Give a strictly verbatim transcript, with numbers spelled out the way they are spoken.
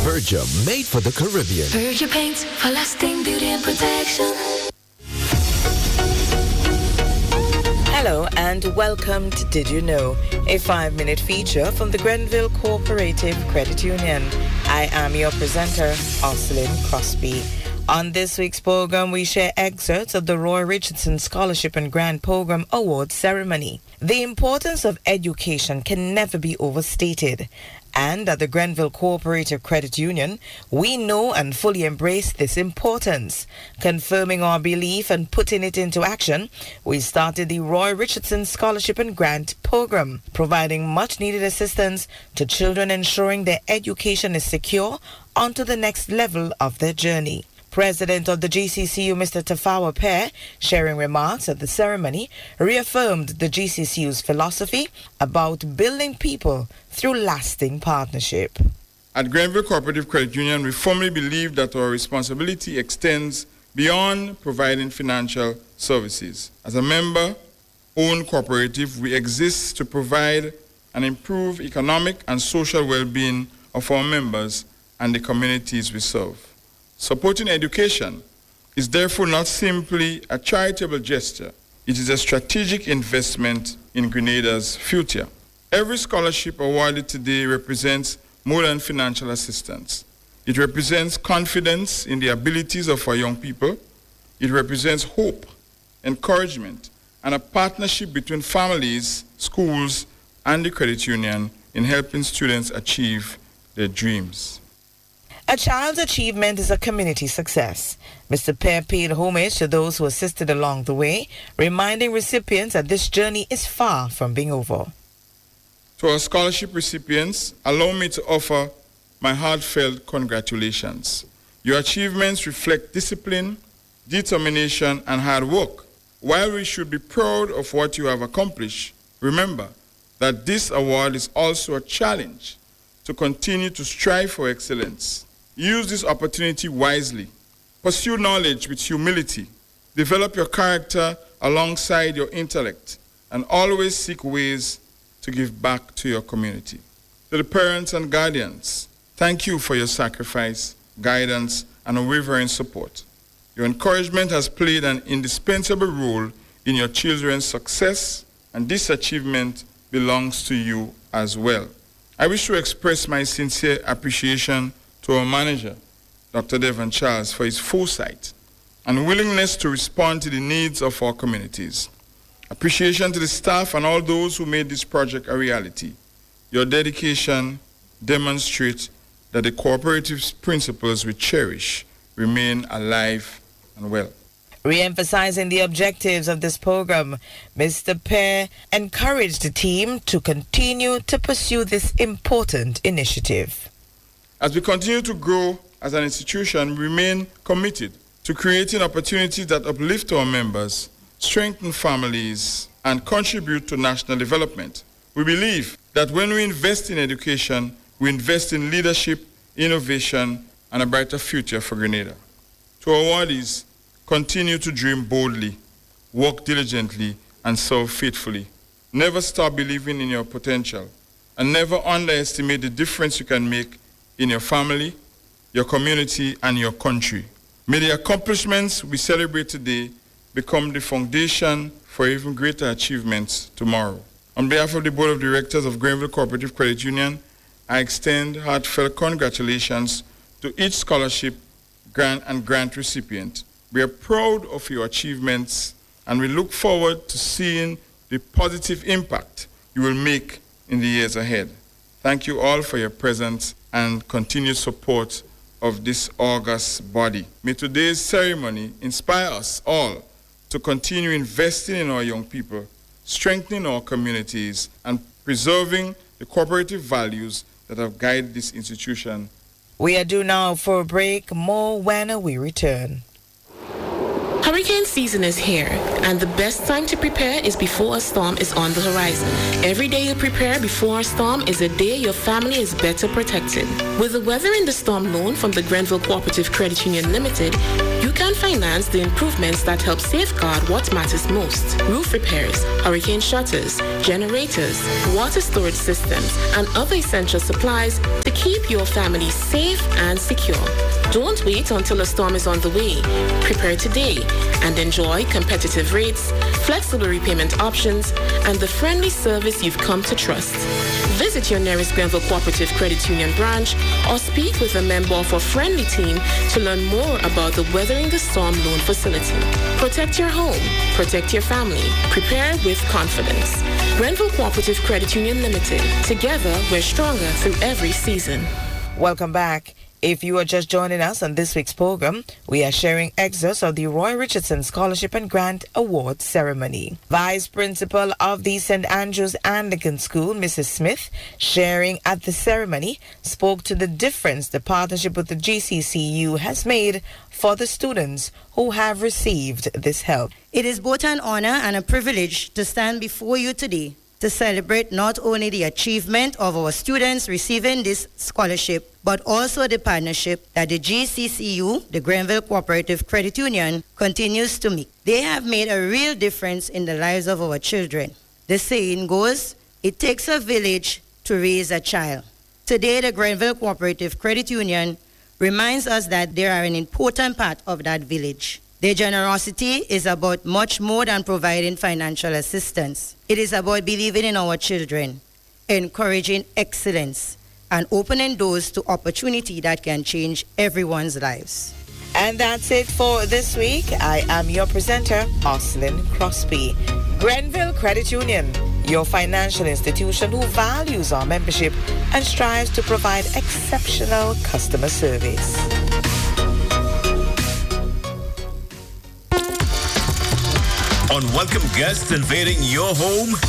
Berger, made for the Caribbean. Berger paints for lasting beauty and protection. Hello and welcome to Did You Know, a five-minute feature from the Grenville Cooperative Credit Union. I am your presenter, Ocelyn Crosby. On this week's program, we share excerpts of the Roy Richardson Scholarship and Grant Program Award ceremony. The importance of education can never be overstated. And at the Grenville Cooperative Credit Union, we know and fully embrace this importance. Confirming our belief and putting it into action, we started the Roy Richardson Scholarship and Grant Program, providing much-needed assistance to children, ensuring their education is secure onto the next level of their journey. President of the G C C U, Mister Tafawa Pear, sharing remarks at the ceremony, reaffirmed the G C C U's philosophy about building people through lasting partnership. At Grenville Cooperative Credit Union, we firmly believe that our responsibility extends beyond providing financial services. As a member-owned cooperative, we exist to provide and improve economic and social well-being of our members and the communities we serve. Supporting education is therefore not simply a charitable gesture. It is a strategic investment in Grenada's future. Every scholarship awarded today represents more than financial assistance. It represents confidence in the abilities of our young people. It represents hope, encouragement, and a partnership between families, schools, and the credit union in helping students achieve their dreams. A child's achievement is a community success. Mister Pear paid homage to those who assisted along the way, reminding recipients that this journey is far from being over. To our scholarship recipients, allow me to offer my heartfelt congratulations. Your achievements reflect discipline, determination, and hard work. While we should be proud of what you have accomplished, remember that this award is also a challenge to continue to strive for excellence. Use this opportunity wisely. Pursue knowledge with humility. Develop your character alongside your intellect, and always seek ways to give back to your community. To the parents and guardians, thank you for your sacrifice, guidance, and unwavering support. Your encouragement has played an indispensable role in your children's success, and this achievement belongs to you as well. I wish to express my sincere appreciation to our manager, Doctor Devon Charles, for his foresight and willingness to respond to the needs of our communities. Appreciation to the staff and all those who made this project a reality. Your dedication demonstrates that the cooperative's principles we cherish remain alive and well. Re-emphasizing the objectives of this program, Mister Pear encouraged the team to continue to pursue this important initiative. As we continue to grow as an institution, we remain committed to creating opportunities that uplift our members, strengthen families, and contribute to national development. We believe that when we invest in education, we invest in leadership, innovation, and a brighter future for Grenada. To our awardees, continue to dream boldly, work diligently, and serve faithfully. Never stop believing in your potential, and never underestimate the difference you can make in your family, your community, and your country. May the accomplishments we celebrate today become the foundation for even greater achievements tomorrow. On behalf of the Board of Directors of Grenville Cooperative Credit Union, I extend heartfelt congratulations to each scholarship, grant, and grant recipient. We are proud of your achievements, and we look forward to seeing the positive impact you will make in the years ahead. Thank you all for your presence and continued support of this august body. May today's ceremony inspire us all to continue investing in our young people, strengthening our communities, and preserving the cooperative values that have guided this institution. We are due now for a break. More when we return. Hurricane season is here, and the best time to prepare is before a storm is on the horizon. Every day you prepare before a storm is a day your family is better protected. With the Weather in the Storm loan from the Grenville Cooperative Credit Union Limited, you can finance the improvements that help safeguard what matters most. Roof repairs, hurricane shutters, generators, water storage systems, and other essential supplies to keep your family safe and secure. Don't wait until a storm is on the way. Prepare today and enjoy competitive rates, flexible repayment options, and the friendly service you've come to trust. Visit your nearest Grenville Cooperative Credit Union branch or speak with a member of our friendly team to learn more about the Weathering the Storm loan facility. Protect your home, protect your family, prepare with confidence. Grenville Cooperative Credit Union Limited. Together, we're stronger through every season. Welcome back. If you are just joining us on this week's program, we are sharing excerpts of the Roy Richardson Scholarship and Grant Award Ceremony. Vice Principal of the Saint Andrew's Anglican School, Missus Smith, sharing at the ceremony, spoke to the difference the partnership with the G C C U has made for the students who have received this help. It is both an honor and a privilege to stand before you today to celebrate not only the achievement of our students receiving this scholarship, but also the partnership that the G C C U, the Grenville Cooperative Credit Union, continues to make. They have made a real difference in the lives of our children. The saying goes, it takes a village to raise a child. Today, the Grenville Cooperative Credit Union reminds us that they are an important part of that village. Their generosity is about much more than providing financial assistance. It is about believing in our children, encouraging excellence, and opening doors to opportunity that can change everyone's lives. And that's it for this week. I am your presenter, Oslin Crosby. Grenville Credit Union, your financial institution who values our membership and strives to provide exceptional customer service. Unwelcome guests invading your home?